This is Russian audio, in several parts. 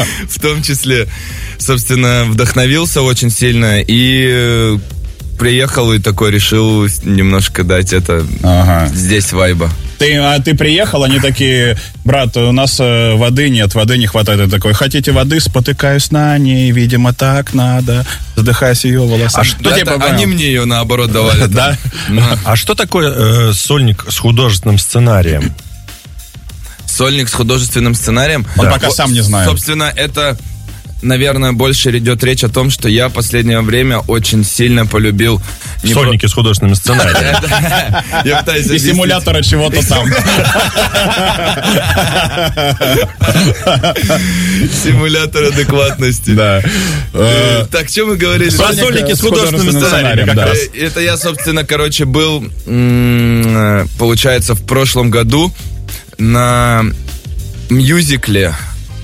в том числе, собственно, вдохновился очень сильно и приехал и такой решил немножко дать это здесь вайба. Ты приехал, они такие: брат, у нас воды нет, воды не хватает. Ты такой: хотите воды? Спотыкаюсь на ней, видимо, так надо. Задыхаясь ее волосами. Они мне ее, наоборот, давали. Да? А что такое сольник с художественным сценарием? Сольник с художественным сценарием? Он пока сам не знает. Собственно, это... Наверное, больше идет речь о том, что я в последнее время очень сильно полюбил... Сольники с художественным сценарием. Я пытаюсь и симулятора чего-то там. Симулятор адекватности. Да. Так, что мы говорили? Сольники с художественным сценарием. Это я, собственно, был, получается, в прошлом году на мюзикле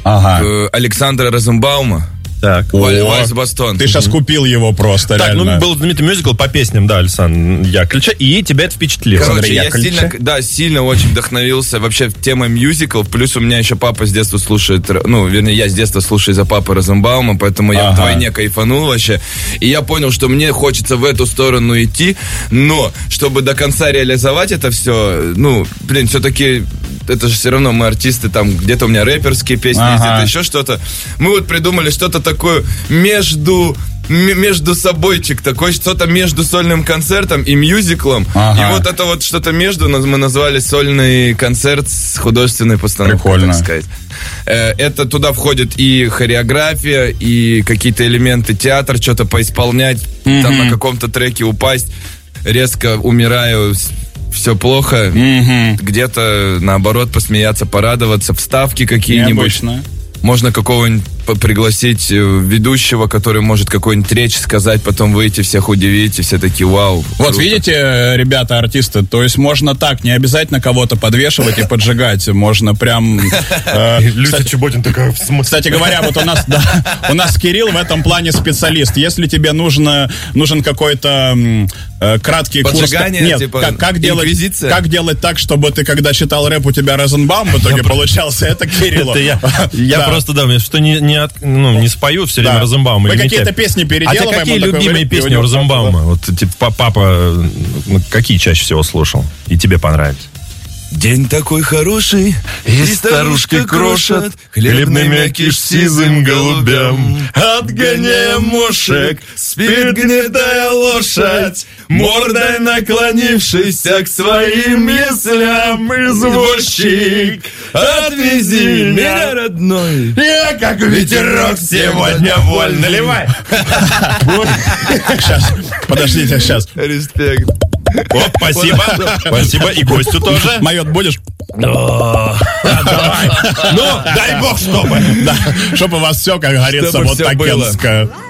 Александра Розенбаума. Так. Вальс Бастон. Ты сейчас купил его просто, так, реально. был знаменитый мюзикл по песням, да, Александр Яковлевича, и тебя это впечатлило. Короче, я сильно очень вдохновился вообще темой мюзикл, плюс у меня еще папа с детства слушает, я с детства слушаю из-за папы Розенбаума, поэтому я вдвойне кайфанул вообще, и я понял, что мне хочется в эту сторону идти, но, чтобы до конца реализовать это все, все-таки это же все равно мы артисты, там где-то у меня рэперские песни, где-то еще что-то. Мы вот придумали что-то такое между собойчик, такое что-то между сольным концертом и мюзиклом. И вот это вот что-то между мы назвали сольный концерт с художественной постановкой, так сказать. Это туда входит и хореография, и какие-то элементы театра, что-то поисполнять, там на каком-то треке упасть, резко умираю, все плохо, где-то наоборот посмеяться, порадоваться, вставки какие-нибудь. Необычно. Можно какого-нибудь пригласить ведущего, который может какую-нибудь речь сказать, потом выйти, всех удивить, и все такие: вау. Вот круто. видите, ребята, артисты, то есть можно так, не обязательно кого-то подвешивать и поджигать, можно прям... Люся Чеботин такая... Кстати говоря, вот у нас Кирилл в этом плане специалист. Если тебе нужен какой-то краткий курс... Поджигание, Нет, типа как инквизиция? как делать так, чтобы ты, когда читал рэп, у тебя Розенбаум в итоге получался, это Кириллу. Я просто, что не спою все время Розенбаума. Мы какие-то песни переделываем. А какие любимые песни у Розенбаума? Вот, типа, папа, какие чаще всего слушал? И тебе понравились? День такой хороший, и старушки крошат хлебный мякиш сизым голубям. Отгоняя мошек, спит гнедая лошадь, мордой наклонившийся к своим мыслям. Извозчик, отвези меня, родной, я как ветерок сегодня вольный. Наливай. Сейчас, подождите, сейчас. Респект. О, спасибо, и гостю тоже. Майот будешь? Давай. Ну, дай бог, чтобы. Чтобы у вас все, как говорится, Чтобы вот всё так было.